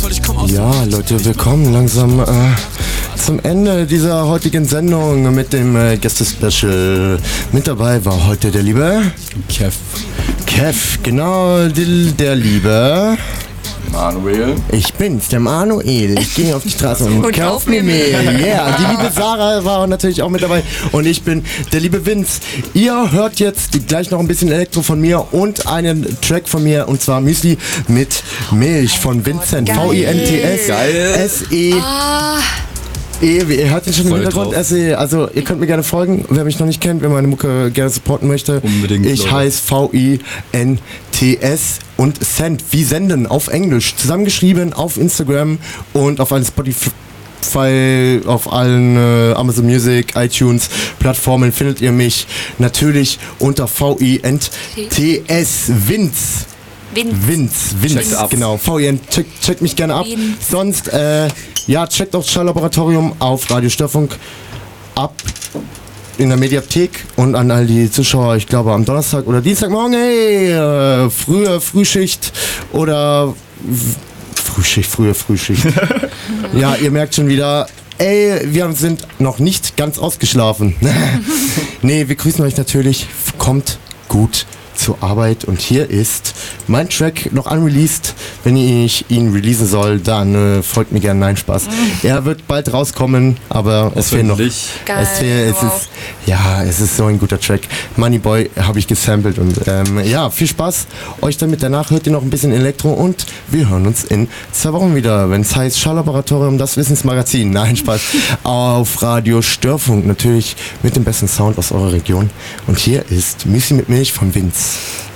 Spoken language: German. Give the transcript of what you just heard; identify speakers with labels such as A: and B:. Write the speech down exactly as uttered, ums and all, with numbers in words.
A: Ja, Leute, wir kommen langsam äh, zum Ende dieser heutigen Sendung mit dem äh, Gäste-Special. Mit dabei war heute der liebe
B: Kev.
A: Kev, genau, der, der liebe
B: Manuel.
A: Ich bin's, der Manuel. Ich gehe auf die Straße und, und kauf mir Mehl. Ja, yeah. Die liebe Sarah war natürlich auch mit dabei. Und ich bin der liebe Vince. Ihr hört jetzt gleich noch ein bisschen Elektro von mir und einen Track von mir. Und zwar Müsli mit Milch von Vincent. V I N T S S E E, ihr hört ihn schon im Hintergrund, S E, also ihr könnt mir gerne folgen, wer mich noch nicht kennt, wer meine Mucke gerne supporten möchte.
B: Unbedingt.
A: Ich heiße V I N T S und Send, wie senden, auf Englisch, zusammengeschrieben auf Instagram und auf allen Spotify, auf allen äh, Amazon Music, iTunes Plattformen findet ihr mich natürlich unter V I N T S Vince.
C: Vince.
A: Vince, Vince, genau. V I N, check, check mich gerne ab. Vince. Sonst, äh, ja, checkt auch das Schalllaboratorium auf Radio Störfunk ab in der Mediathek und an all die Zuschauer, ich glaube am Donnerstag oder Dienstagmorgen, hey, äh, frühe Frühschicht oder Frühschicht, frühe Frühschicht. Ja, ihr merkt schon wieder, ey, wir sind noch nicht ganz ausgeschlafen. Nee, wir grüßen euch natürlich, kommt gut zur Arbeit und hier ist mein Track noch unreleased. Wenn ich ihn releasen soll, dann äh, folgt mir gerne. Nein, Spaß. Er wird bald rauskommen, aber es fehlt noch.
C: Geil,
A: es, fehlt, es
C: wow.
A: ist ja, es ist so ein guter Track. Moneyboy habe ich gesampelt und ähm, ja, viel Spaß euch damit. Danach hört ihr noch ein bisschen Elektro und wir hören uns in zwei Wochen wieder, wenn es heißt Schalllaboratorium, das Wissensmagazin. Nein, Spaß. Auf Radio Störfunk natürlich mit dem besten Sound aus eurer Region. Und hier ist Müsli mit Milch von Vince.